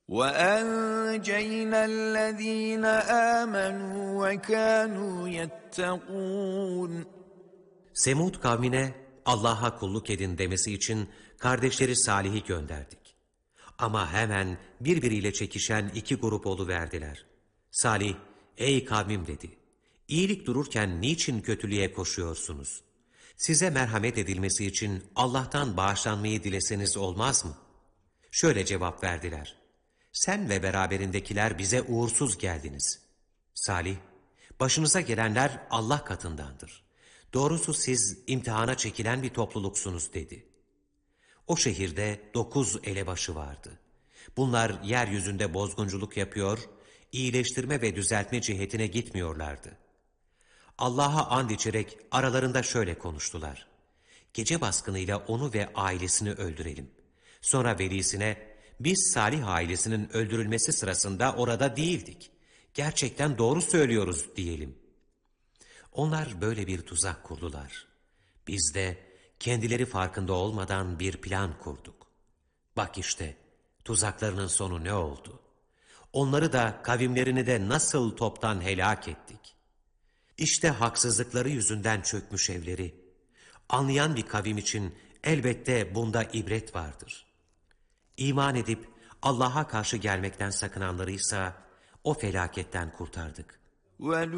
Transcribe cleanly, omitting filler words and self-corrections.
وَأَنْجَيْنَا الَّذ۪ينَ آمَنُوا وَكَانُوا يَتَّقُونَ Semud kavmine Allah'a kulluk edin demesi için kardeşleri Salih'i gönderdik. Ama hemen birbiriyle çekişen iki grup oluverdiler. Salih, ey kavmim dedi, İyilik dururken niçin kötülüğe koşuyorsunuz? Size merhamet edilmesi için Allah'tan bağışlanmayı dileseniz olmaz mı? Şöyle cevap verdiler. Sen ve beraberindekiler bize uğursuz geldiniz. Salih, başınıza gelenler Allah katındandır. Doğrusu siz imtihana çekilen bir topluluksunuz dedi. O şehirde 9 elebaşı vardı. Bunlar yeryüzünde bozgunculuk yapıyor, iyileştirme ve düzeltme cihetine gitmiyorlardı. Allah'a and içerek aralarında şöyle konuştular. Gece baskınıyla onu ve ailesini öldürelim. Sonra velisine, biz Salih ailesinin öldürülmesi sırasında orada değildik. Gerçekten doğru söylüyoruz diyelim. Onlar böyle bir tuzak kurdular. Biz de kendileri farkında olmadan bir plan kurduk. Bak işte tuzaklarının sonu ne oldu? Onları da kavimlerini de nasıl toptan helak ettik. İşte haksızlıkları yüzünden çökmüş evleri. Anlayan bir kavim için elbette bunda ibret vardır. İman edip Allah'a karşı gelmekten sakınanları ise o felaketten kurtardık.